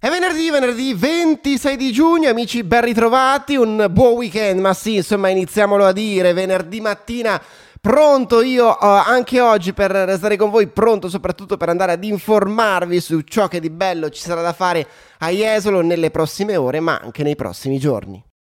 È venerdì 26 di giugno, amici, ben ritrovati, un buon weekend, ma sì, insomma, iniziamolo a dire, venerdì mattina, pronto io anche oggi per restare con voi, pronto soprattutto per andare ad informarvi su ciò che di bello ci sarà da fare a Jesolo nelle prossime ore, ma anche nei prossimi giorni.